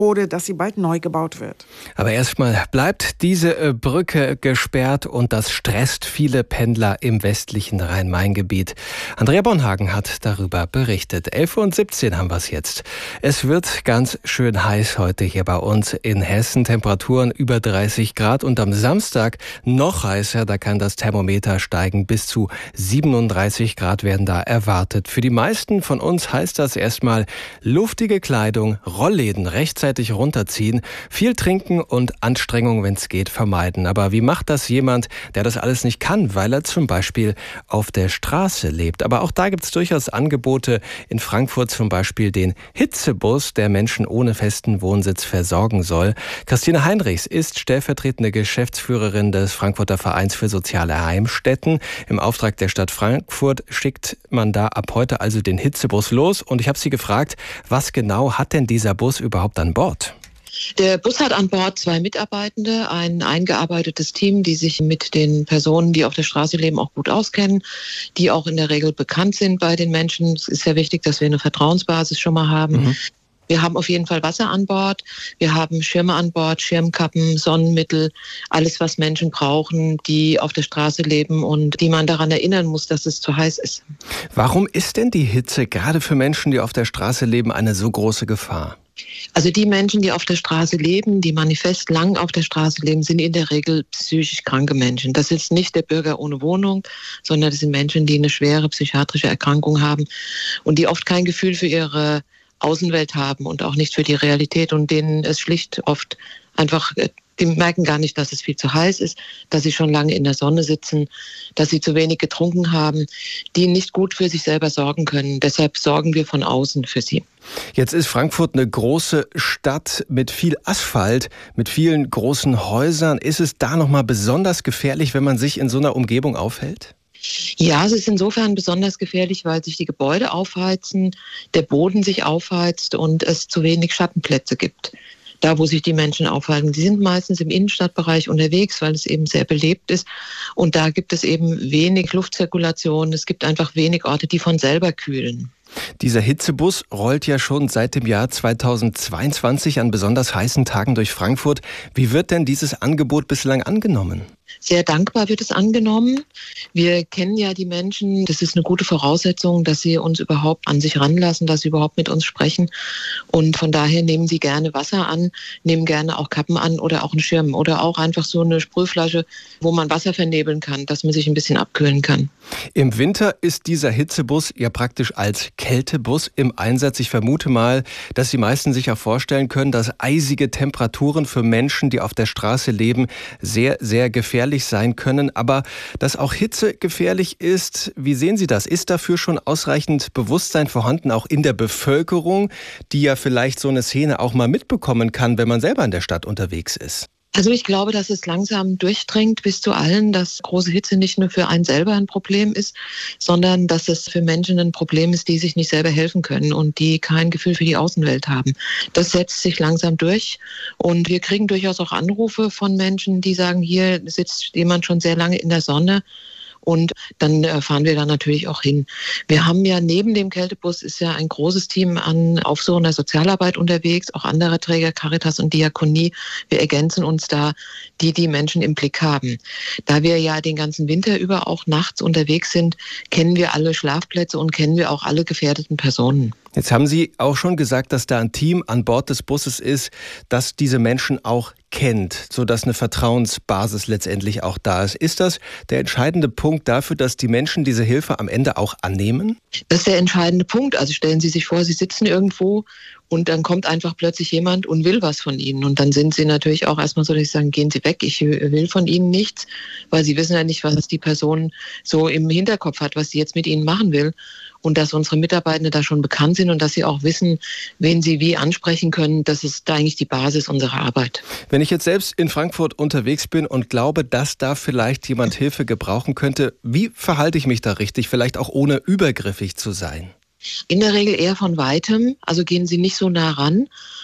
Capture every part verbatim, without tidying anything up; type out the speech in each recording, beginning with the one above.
oder dass sie bald neu gebaut wird. Aber erstmal bleibt diese Brücke gesperrt und das stresst viele Pendler im westlichen Rhein-Main-Gebiet. Andrea Bonhagen hat darüber berichtet. elf Uhr siebzehn haben wir es jetzt. Es wird ganz schön heiß heute hier bei uns in Hessen. Temperaturen über dreißig Grad und am Samstag noch heißer. Da kann das Thermometer steigen. Bis zu siebenunddreißig Grad werden da erwartet. Für die meisten von uns heißt das erstmal luftige Kleidung, Rollläden rechtzeitig runterziehen, viel trinken und Anstrengung, wenn es geht, vermeiden. Aber wie macht das jemand, der das alles nicht kann, weil er zum Beispiel auf der Straße lebt? Aber auch da gibt es durchaus Angebote. In Frankfurt zum Beispiel den Hitzebus, der Menschen ohne festen Wohnsitz versorgen soll. Christine Heinrichs ist stellvertretende Geschäftsführerin des Frankfurter Vereins für soziale Heimstätten. Im Auftrag der Stadt Frankfurt schickt man da ab heute also den Hitzebus los. Und ich habe sie gefragt, was genau hat denn dieser Bus überhaupt an Bord? Der Bus hat an Bord zwei Mitarbeitende, ein eingearbeitetes Team, die sich mit den Personen, die auf der Straße leben, auch gut auskennen, die auch in der Regel bekannt sind bei den Menschen. Es ist ja wichtig, dass wir eine Vertrauensbasis schon mal haben. Mhm. Wir haben auf jeden Fall Wasser an Bord, wir haben Schirme an Bord, Schirmkappen, Sonnenmittel, alles, was Menschen brauchen, die auf der Straße leben und die man daran erinnern muss, dass es zu heiß ist. Warum ist denn die Hitze gerade für Menschen, die auf der Straße leben, eine so große Gefahr? Also die Menschen, die auf der Straße leben, die manifest lang auf der Straße leben, sind in der Regel psychisch kranke Menschen. Das ist nicht der Bürger ohne Wohnung, sondern das sind Menschen, die eine schwere psychiatrische Erkrankung haben und die oft kein Gefühl für ihre Außenwelt haben und auch nicht für die Realität und denen es schlicht oft einfach, die merken gar nicht, dass es viel zu heiß ist, dass sie schon lange in der Sonne sitzen, dass sie zu wenig getrunken haben, die nicht gut für sich selber sorgen können. Deshalb sorgen wir von außen für sie. Jetzt ist Frankfurt eine große Stadt mit viel Asphalt, mit vielen großen Häusern. Ist es da nochmal besonders gefährlich, wenn man sich in so einer Umgebung aufhält? Ja, es ist insofern besonders gefährlich, weil sich die Gebäude aufheizen, der Boden sich aufheizt und es zu wenig Schattenplätze gibt. Da, wo sich die Menschen aufhalten. Die sind meistens im Innenstadtbereich unterwegs, weil es eben sehr belebt ist. Und da gibt es eben wenig Luftzirkulation. Es gibt einfach wenig Orte, die von selber kühlen. Dieser Hitzebus rollt ja schon seit dem Jahr zweitausendzweiundzwanzig an besonders heißen Tagen durch Frankfurt. Wie wird denn dieses Angebot bislang angenommen? Sehr dankbar wird es angenommen. Wir kennen ja die Menschen. Das ist eine gute Voraussetzung, dass sie uns überhaupt an sich ranlassen, dass sie überhaupt mit uns sprechen. Und von daher nehmen sie gerne Wasser an, nehmen gerne auch Kappen an oder auch einen Schirm oder auch einfach so eine Sprühflasche, wo man Wasser vernebeln kann, dass man sich ein bisschen abkühlen kann. Im Winter ist dieser Hitzebus ja praktisch als Kältebus im Einsatz. Ich vermute mal, dass die meisten sich auch vorstellen können, dass eisige Temperaturen für Menschen, die auf der Straße leben, sehr, sehr gefährlich sein können, aber dass auch Hitze gefährlich ist, wie sehen Sie das? Ist dafür schon ausreichend Bewusstsein vorhanden, auch in der Bevölkerung, die ja vielleicht so eine Szene auch mal mitbekommen kann, wenn man selber in der Stadt unterwegs ist? Also ich glaube, dass es langsam durchdringt bis zu allen, dass große Hitze nicht nur für einen selber ein Problem ist, sondern dass es für Menschen ein Problem ist, die sich nicht selber helfen können und die kein Gefühl für die Außenwelt haben. Das setzt sich langsam durch und wir kriegen durchaus auch Anrufe von Menschen, die sagen, hier sitzt jemand schon sehr lange in der Sonne. Und dann fahren wir da natürlich auch hin. Wir haben ja neben dem Kältebus ist ja ein großes Team an aufsuchender Sozialarbeit unterwegs, auch andere Träger, Caritas und Diakonie. Wir ergänzen uns da, die die Menschen im Blick haben. Da wir ja den ganzen Winter über auch nachts unterwegs sind, kennen wir alle Schlafplätze und kennen wir auch alle gefährdeten Personen. Jetzt haben Sie auch schon gesagt, dass da ein Team an Bord des Busses ist, das diese Menschen auch kennt, sodass eine Vertrauensbasis letztendlich auch da ist. Ist das der entscheidende Punkt dafür, dass die Menschen diese Hilfe am Ende auch annehmen? Das ist der entscheidende Punkt. Also stellen Sie sich vor, Sie sitzen irgendwo und dann kommt einfach plötzlich jemand und will was von Ihnen. Und dann sind Sie natürlich auch erstmal so, dass Sie sagen, gehen Sie weg, ich will von Ihnen nichts, weil Sie wissen ja nicht, was die Person so im Hinterkopf hat, was sie jetzt mit Ihnen machen will. Und dass unsere Mitarbeitenden da schon bekannt sind und dass sie auch wissen, wen sie wie ansprechen können, das ist da eigentlich die Basis unserer Arbeit. Wenn ich jetzt selbst in Frankfurt unterwegs bin und glaube, dass da vielleicht jemand Hilfe gebrauchen könnte, wie verhalte ich mich da richtig, vielleicht auch ohne übergriffig zu sein? In der Regel eher von Weitem, also gehen Sie nicht so nah ran,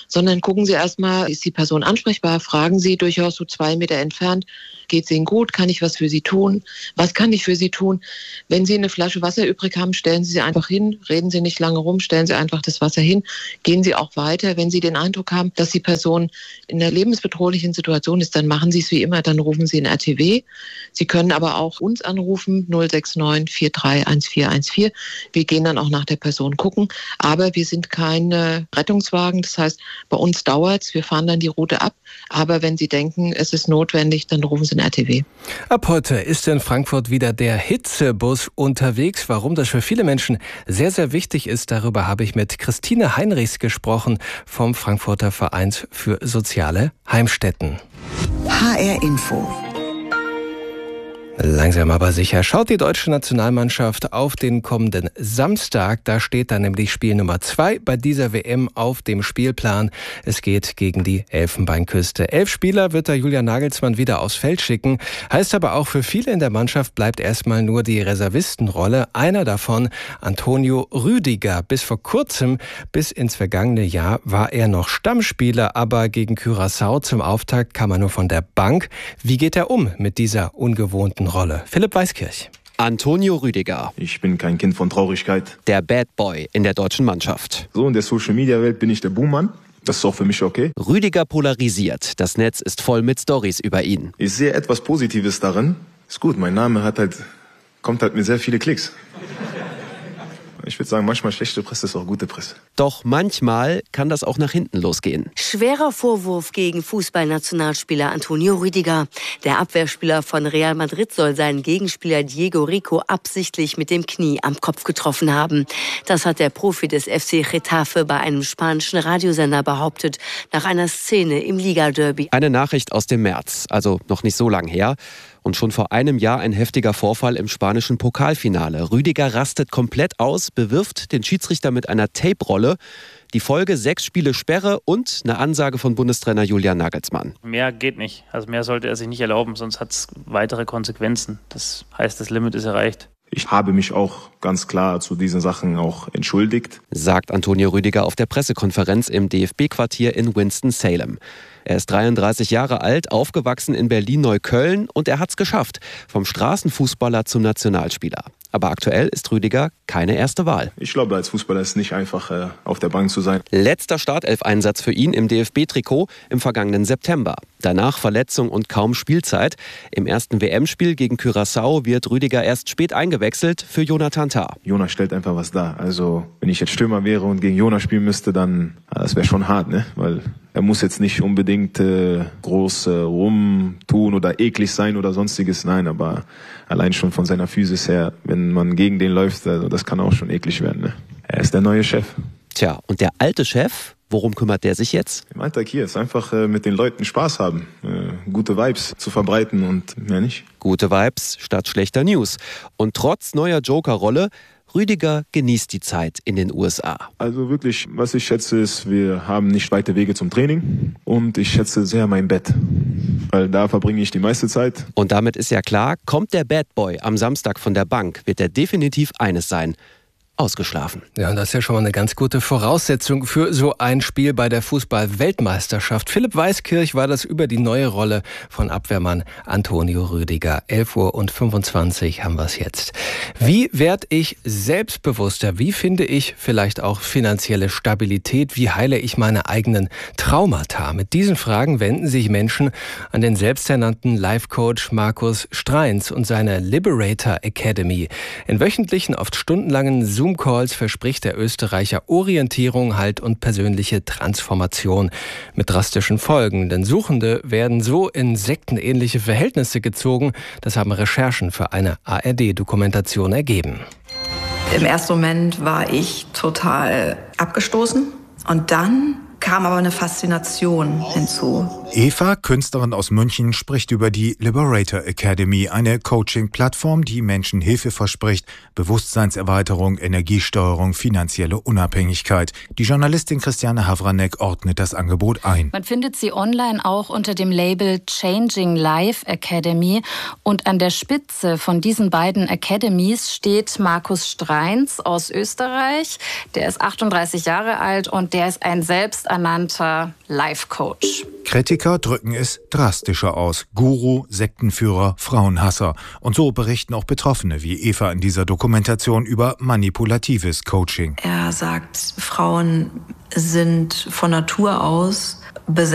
sondern gucken Sie erstmal, ist die Person ansprechbar? Fragen Sie durchaus so zwei Meter entfernt, geht es Ihnen gut? Kann ich was für Sie tun? Was kann ich für Sie tun? Wenn Sie eine Flasche Wasser übrig haben, stellen Sie sie einfach hin, reden Sie nicht lange rum, stellen Sie einfach das Wasser hin, gehen Sie auch weiter. Wenn Sie den Eindruck haben, dass die Person in einer lebensbedrohlichen Situation ist, dann machen Sie es wie immer, dann rufen Sie einen R T W. Sie können aber auch uns anrufen, null sechs neun vier drei eins vier eins vier. Wir gehen dann auch nach der Person gucken, aber wir sind keine Rettungswagen, das heißt, bei uns dauert es, wir fahren dann die Route ab, aber wenn Sie denken, es ist notwendig, dann rufen Sie einen R T W. Ab heute ist in Frankfurt wieder der Hitzebus unterwegs. Warum das für viele Menschen sehr, sehr wichtig ist, darüber habe ich mit Christine Heinrichs gesprochen vom Frankfurter Verein für soziale Heimstätten. H R Info. Langsam aber sicher schaut die deutsche Nationalmannschaft auf den kommenden Samstag. Da steht dann nämlich Spiel Nummer zwei bei dieser W M auf dem Spielplan. Es geht gegen die Elfenbeinküste. Elf Spieler wird der Julian Nagelsmann wieder aufs Feld schicken. Heißt aber auch, für viele in der Mannschaft bleibt erstmal nur die Reservistenrolle. Einer davon, Antonio Rüdiger. Bis vor kurzem, bis ins vergangene Jahr, war er noch Stammspieler. Aber gegen Curaçao zum Auftakt kam er nur von der Bank. Wie geht er um mit dieser ungewohnten Rolle? Philipp Weiskirch. Antonio Rüdiger. Ich bin kein Kind von Traurigkeit. Der Bad Boy in der deutschen Mannschaft. So in der Social-Media-Welt bin ich der Buhmann. Das ist auch für mich okay. Rüdiger polarisiert. Das Netz ist voll mit Storys über ihn. Ich sehe etwas Positives darin. Ist gut, mein Name hat halt, kommt halt mit sehr viele Klicks. Ich würde sagen, manchmal schlechte Presse ist auch gute Presse. Doch manchmal kann das auch nach hinten losgehen. Schwerer Vorwurf gegen Fußballnationalspieler Antonio Rüdiger. Der Abwehrspieler von Real Madrid soll seinen Gegenspieler Diego Rico absichtlich mit dem Knie am Kopf getroffen haben. Das hat der Profi des F C Getafe bei einem spanischen Radiosender behauptet, nach einer Szene im Liga-Derby. Eine Nachricht aus dem März, also noch nicht so lang her. Und schon vor einem Jahr ein heftiger Vorfall im spanischen Pokalfinale. Rüdiger rastet komplett aus, bewirft den Schiedsrichter mit einer Tape-Rolle. Die Folge: sechs Spiele Sperre und eine Ansage von Bundestrainer Julian Nagelsmann. Mehr geht nicht. Also mehr sollte er sich nicht erlauben, sonst hat es weitere Konsequenzen. Das heißt, das Limit ist erreicht. Ich habe mich auch ganz klar zu diesen Sachen auch entschuldigt, sagt Antonio Rüdiger auf der Pressekonferenz im D F B-Quartier in Winston-Salem. Er ist dreiunddreißig Jahre alt, aufgewachsen in Berlin-Neukölln und er hat's geschafft, vom Straßenfußballer zum Nationalspieler. Aber aktuell ist Rüdiger keine erste Wahl. Ich glaube, als Fußballer ist es nicht einfach, äh, auf der Bank zu sein. Letzter Startelf-Einsatz für ihn im D F B-Trikot im vergangenen September. Danach Verletzung und kaum Spielzeit. Im ersten W M-Spiel gegen Curaçao wird Rüdiger erst spät eingewechselt für Jonathan Tah. Jonas stellt einfach was dar. Also wenn ich jetzt Stürmer wäre und gegen Jonas spielen müsste, dann das wäre schon hart, ne? Weil er muss jetzt nicht unbedingt äh, groß äh, rumtun oder eklig sein oder sonstiges. Nein, aber allein schon von seiner Physis her, wenn man gegen den läuft, also das kann auch schon eklig werden. Ne? Er ist der neue Chef. Tja, und der alte Chef, worum kümmert der sich jetzt? Im Alltag hier ist einfach äh, mit den Leuten Spaß haben, äh, gute Vibes zu verbreiten und mehr nicht. Gute Vibes statt schlechter News. Und trotz neuer Joker-Rolle, Rüdiger genießt die Zeit in den U S A. Also wirklich, was ich schätze, ist, wir haben nicht weite Wege zum Training und ich schätze sehr mein Bett, weil da verbringe ich die meiste Zeit. Und damit ist ja klar, kommt der Bad Boy am Samstag von der Bank, wird er definitiv eines sein: ausgeschlafen. Ja, und das ist ja schon mal eine ganz gute Voraussetzung für so ein Spiel bei der Fußball-Weltmeisterschaft. Philipp Weiskirch war das über die neue Rolle von Abwehrmann Antonio Rüdiger. elf Uhr fünfundzwanzig haben wir es jetzt. Wie werde ich selbstbewusster? Wie finde ich vielleicht auch finanzielle Stabilität? Wie heile ich meine eigenen Traumata? Mit diesen Fragen wenden sich Menschen an den selbsternannten Life-Coach Markus Streins und seine Liberator Academy. In wöchentlichen, oft stundenlangen Zoom Zoom-Calls verspricht der Österreicher Orientierung, Halt und persönliche Transformation mit drastischen Folgen. Denn Suchende werden so in sektenähnliche Verhältnisse gezogen. Das haben Recherchen für eine A R D-Dokumentation ergeben. Im ersten Moment war ich total abgestoßen und dann kam aber eine Faszination hinzu. Eva, Künstlerin aus München, spricht über die Liberator Academy, eine Coaching-Plattform, die Menschen Hilfe verspricht, Bewusstseinserweiterung, Energiesteuerung, finanzielle Unabhängigkeit. Die Journalistin Christiane Havranek ordnet das Angebot ein. Man findet sie online auch unter dem Label Changing Life Academy. Und an der Spitze von diesen beiden Academies steht Markus Streins aus Österreich. Der ist achtunddreißig Jahre alt und der ist ein selbst selbsternannter Life-Coach. Kritiker drücken es drastischer aus. Guru, Sektenführer, Frauenhasser. Und so berichten auch Betroffene wie Eva in dieser Dokumentation über manipulatives Coaching. Er sagt, Frauen sind von Natur aus besetzt